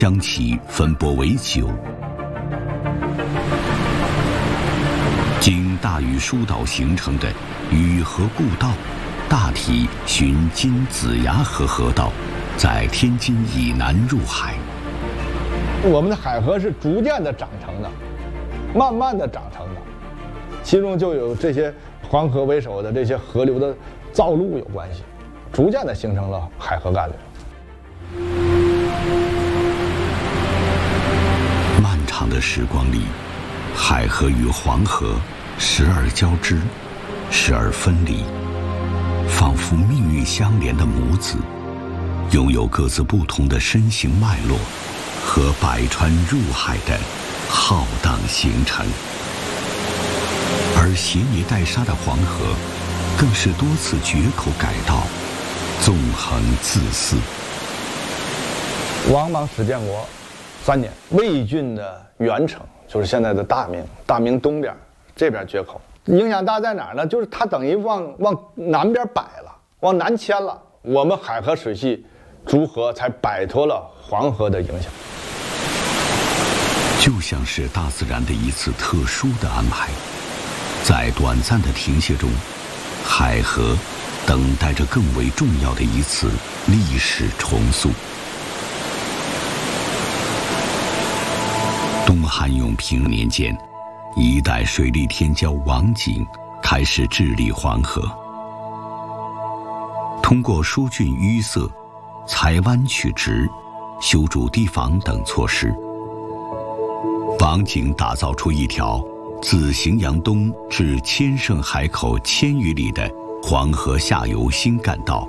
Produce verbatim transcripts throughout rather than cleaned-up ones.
将其分拨为九。经大禹疏导形成的禹河故道，大体循今子牙河河道，在天津以南入海。 我们的海河是逐渐的长成的，慢慢的长成的，其中就有这些黄河为首的这些河流的造陆有关系，逐渐的形成了海河干流。 漫长的时光里，海河与黄河时而交织，时而分离，仿佛命运相连的母子，拥有各自不同的身形脉络和百川入海的浩荡行程。而携泥带沙的黄河，更是多次决口改道，纵横自肆。 王莽始建国三年，魏郡的原城就是现在的大明，大明东边这边决口，影响大在哪儿呢？就是它等于往往南边摆了，往南迁了，我们海河水系逐河才摆脱了黄河的影响。 就像是大自然的一次特殊的安排，在短暂的停歇中，海河等待着更为重要的一次历史重塑。东汉永平年间，一代水利天骄王景开始治理黄河，通过疏浚淤塞、裁湾取直、修筑堤防等措施，王景打造出一条自荥阳东至千盛海口千余里的黄河下游新干道。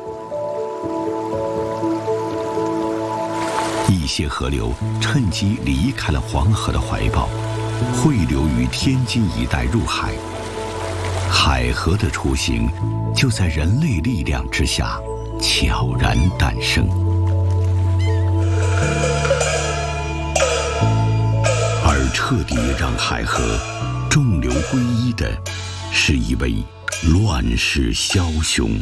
一些河流趁机离开了黄河的怀抱，汇流于天津一带入海。海河的雏形就在人类力量之下悄然诞生。而彻底让海河众流归一的，是一位乱世枭雄。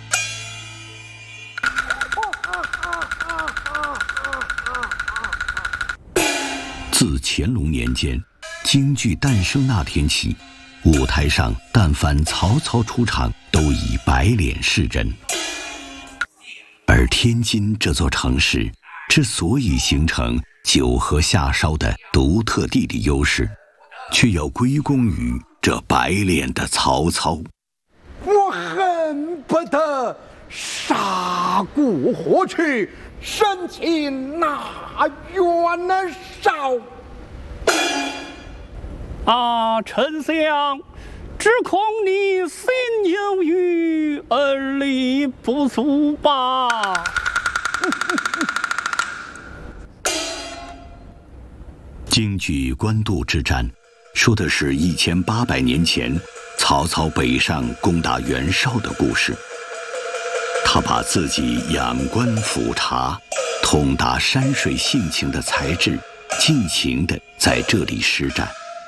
自乾隆年间京剧诞生那天起，舞台上但凡曹操出场，都以白脸示人。而天津这座城市之所以形成九河下梢的独特地理优势，却要归功于这白脸的曹操。 我恨不得杀骨活去，生擒那袁绍。 啊，丞相，只恐你心有余而力不足吧。 京剧官渡之战，说的是一千八百年前曹操北上攻打袁绍的故事。他把自己仰观俯察、通达山水性情的才智，尽情地在这里施展。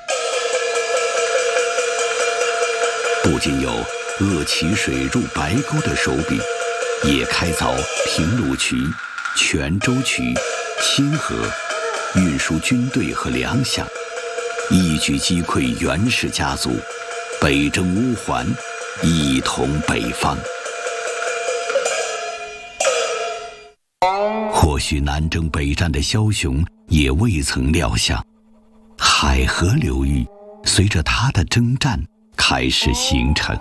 不仅有扼其水入白沟的手笔，也开凿平鲁渠、泉州渠、清河，运输军队和粮饷，一举击溃袁氏家族，北征乌桓，一统北方。或许南征北战的枭雄也未曾料想，海河流域随着他的征战开始形成。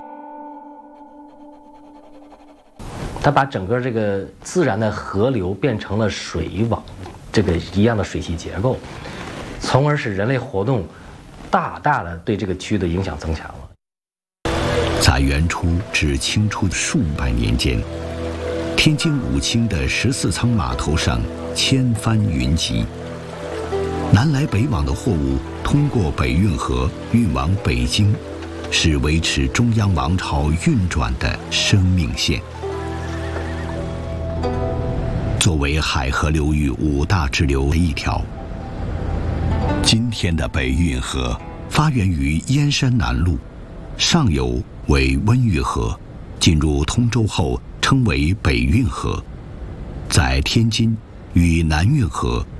他把整个这个自然的河流变成了水网这个一样的水系结构，从而使人类活动大大的对这个区域的影响增强了。 在元初至清初数百年间，天津武清的十四仓码头上千帆云集，南来北往的货物通过北运河运往北京，是维持中央王朝运转的生命线。作为海河流域五大支流的一条，今天的北运河发源于燕山南路，上游为温榆河，进入通州后称为北运河，在天津与南运河